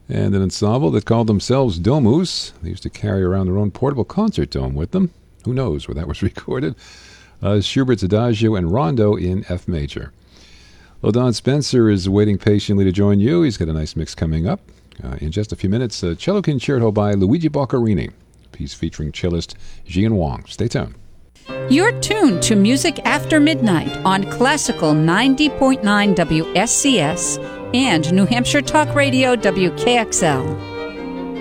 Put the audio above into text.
and an ensemble that called themselves Domus. They used to carry around their own portable concert dome with them. Who knows where that was recorded? Schubert's Adagio and Rondo in F major. Well, Don Spencer is waiting patiently to join you. He's got a nice mix coming up. In just a few minutes, a cello concerto by Luigi Boccherini, a piece featuring cellist Jian Wang. Stay tuned. You're tuned to Music After Midnight on Classical 90.9 WSCS and New Hampshire Talk Radio WKXL.